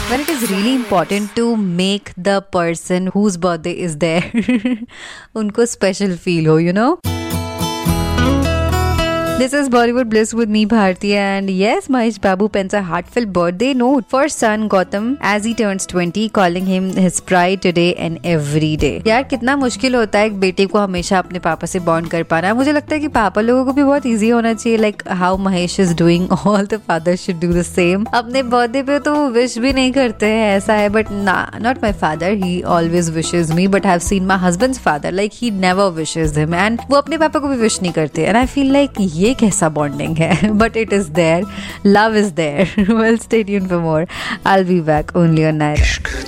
Well, it is really important to make the person whose birthday is there उनको special feel हो, you know? This is Bollywood Bliss with me, Bharti, and yes, Mahesh Babu pens a heartfelt birthday note for son Gautam as he turns 20, calling him his pride today and every day. यार कितना मुश्किल होता है एक बेटे को हमेशा अपने पापा से बॉन्ड कर पाना. मुझे लगता है कि पापा लोगों को भी बहुत इजी होना चाहिए. Like how Mahesh is doing, all the fathers should do the same. अपने बर्थडे पे तो विश भी नहीं करते हैं, ऐसा है. But nah, not my father. He always wishes me. But I've seen my husband's father. Like he never wishes him, and वो अपने पापा को भी विश नहीं करते. And I feel like ये कैसा बॉन्डिंग है. But it is there. Love is there. Well, stay tuned for more. I'll be back only on Naira.